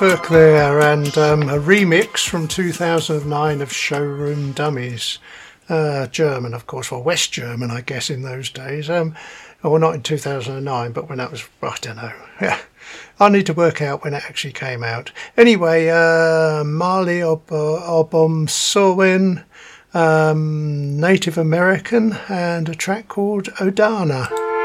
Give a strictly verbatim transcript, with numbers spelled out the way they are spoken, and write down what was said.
Kraftwerk there, and um, a remix from two thousand nine of Showroom Dummies. Uh, German, of course, or West German, I guess, in those days. Um, or not in two thousand nine, but when that was, I don't know. Yeah, I need to work out when it actually came out. Anyway, uh, Marley Ob Obomsawin, um, Native American, and a track called Odana.